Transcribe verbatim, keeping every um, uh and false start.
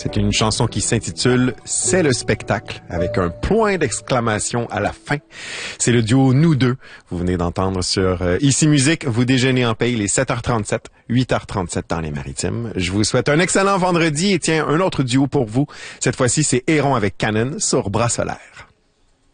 C'est une chanson qui s'intitule « C'est le spectacle » avec un point d'exclamation à la fin. C'est le duo Nous deux. Vous venez d'entendre sur euh, Ici Musique. Vous déjeunez en pays les sept heures trente-sept, huit heures trente-sept dans les Maritimes. Je vous souhaite un excellent vendredi et tiens, un autre duo pour vous. Cette fois-ci, c'est Héron avec Canon sur Bras Solaire.